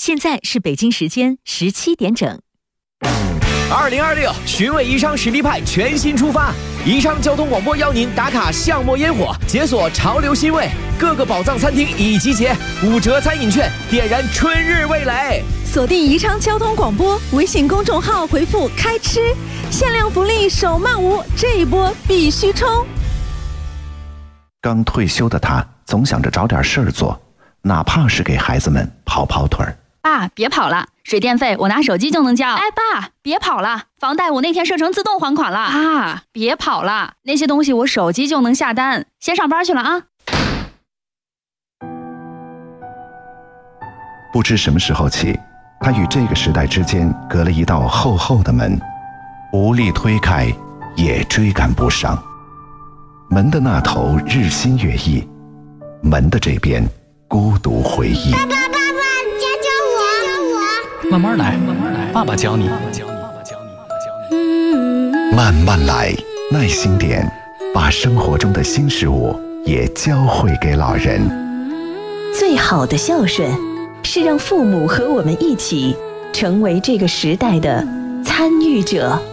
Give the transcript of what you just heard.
现在是北京时间17点整。 2026寻味宜昌实力派全新出发，宜昌交通广播邀您打卡巷陌烟火，解锁潮流新味，各个宝藏餐厅已集结，5折餐饮券，点燃春日味蕾。 锁定宜昌交通广播微信公众号，回复开吃，限量福利手慢无，这一波必须冲。 刚退休的他总想着找点事儿做，哪怕是给孩子们跑跑腿儿。 爸，别跑了，水电费我拿手机就能交。哎，爸，别跑了，房贷我那天设成自动还款了。爸，别跑了，那些东西我手机就能下单。先上班去了啊。 不知什么时候起，他与这个时代之间隔了一道厚厚的门，无力推开，也追赶不上。门的那头日新月异，门的这边孤独回忆。 爸爸，教我。 慢慢来，爸爸教你。 慢慢来，耐心点，把生活中的新事物也教会给老人。 最好的孝顺，是让父母和我们一起成为这个时代的参与者。